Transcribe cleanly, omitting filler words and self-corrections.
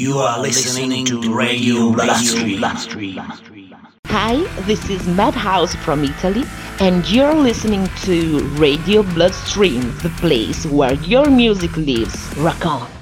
You are listening to Radio Bloodstream. Hi, this is Madhouse from Italy, and you're listening to Radio Bloodstream, the place where your music lives. Rock on!